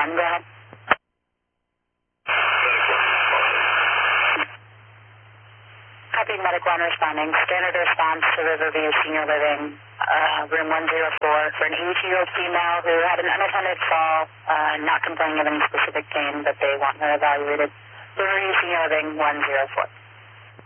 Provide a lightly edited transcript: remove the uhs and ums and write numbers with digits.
1, go ahead. Copy, Medic 1 responding. Standard response to Riverview Senior Living, room 104 for an 82-year-old female who had an unattended fall, not complaining of any specific pain, but they want her evaluated. Riverview Senior Living 104.